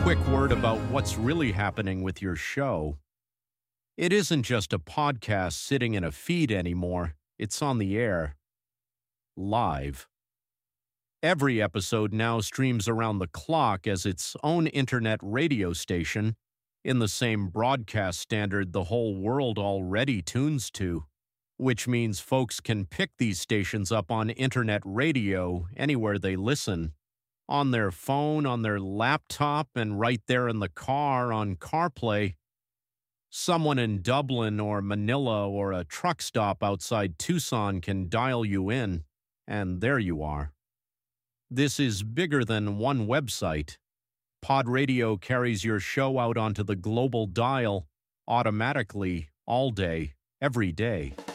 Quick word about what's really happening with your show. It isn't just a podcast sitting in a feed anymore, it's on the air, live. Every episode now streams around the clock as its own internet radio station, in the same broadcast standard the whole world already tunes to, which means folks can pick these stations up on internet radio anywhere they listen, on their phone, on their laptop, and right there in the car on CarPlay. Someone in Dublin or Manila or a truck stop outside Tucson can dial you in, and there you are. This is bigger than one website. Pod Radio carries your show out onto the global dial automatically all day, every day.